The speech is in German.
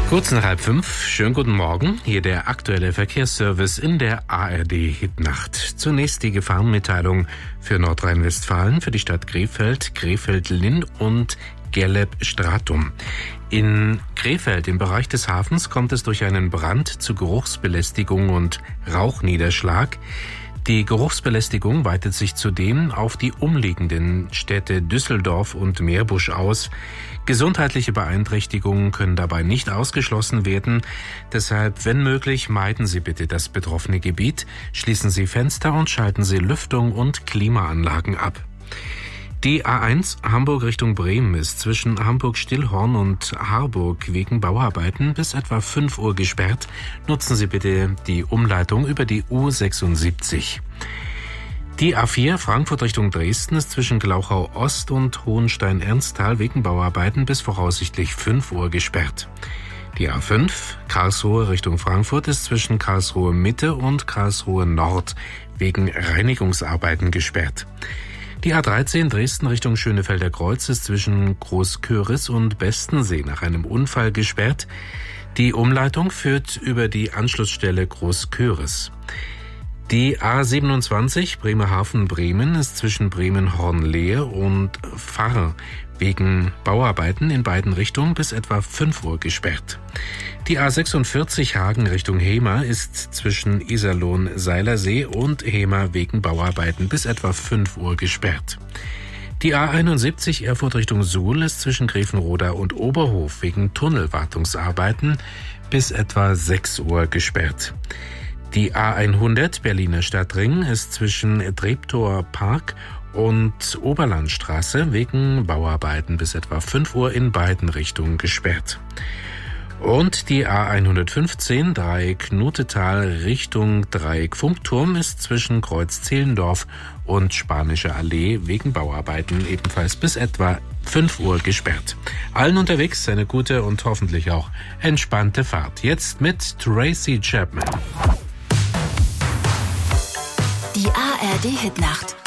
Kurz nach 4:30, schönen guten Morgen, hier der aktuelle Verkehrsservice in der ARD-Hitnacht. Zunächst die Gefahrenmitteilung für Nordrhein-Westfalen, für die Stadt Krefeld, Krefeld-Linn und Gerleb-Stratum. In Krefeld, im Bereich des Hafens, kommt es durch einen Brand zu Geruchsbelästigung und Rauchniederschlag. Die Geruchsbelästigung weitet sich zudem auf die umliegenden Städte Düsseldorf und Meerbusch aus. Gesundheitliche Beeinträchtigungen können dabei nicht ausgeschlossen werden. Deshalb, wenn möglich, meiden Sie bitte das betroffene Gebiet, schließen Sie Fenster und schalten Sie Lüftung und Klimaanlagen ab. Die A1 Hamburg Richtung Bremen ist zwischen Hamburg-Stillhorn und Harburg wegen Bauarbeiten bis etwa 5 Uhr gesperrt. Nutzen Sie bitte die Umleitung über die U76. Die A4 Frankfurt Richtung Dresden ist zwischen Glauchau Ost und Hohenstein-Ernsthal wegen Bauarbeiten bis voraussichtlich 5 Uhr gesperrt. Die A5 Karlsruhe Richtung Frankfurt ist zwischen Karlsruhe Mitte und Karlsruhe Nord wegen Reinigungsarbeiten gesperrt. Die A13 Dresden Richtung Schönefelder Kreuz ist zwischen Großköris und Bestensee nach einem Unfall gesperrt. Die Umleitung führt über die Anschlussstelle Großköris. Die A27 Bremerhaven-Bremen ist zwischen Bremen-Hornlehe und Pfarr wegen Bauarbeiten in beiden Richtungen bis etwa 5 Uhr gesperrt. Die A46 Hagen Richtung Hemer ist zwischen Iserlohn-Seilersee und Hemer wegen Bauarbeiten bis etwa 5 Uhr gesperrt. Die A71 Erfurt Richtung Suhl ist zwischen Grevenroda und Oberhof wegen Tunnelwartungsarbeiten bis etwa 6 Uhr gesperrt. Die A100 Berliner Stadtring ist zwischen Treptower Park und Oberlandstraße wegen Bauarbeiten bis etwa 5 Uhr in beiden Richtungen gesperrt. Und die A115 Dreieck Nutetal Richtung Dreieck Funkturm ist zwischen Kreuz Zehlendorf und Spanische Allee wegen Bauarbeiten ebenfalls bis etwa 5 Uhr gesperrt. Allen unterwegs eine gute und hoffentlich auch entspannte Fahrt. Jetzt mit Tracy Chapman. Die ARD Hitnacht.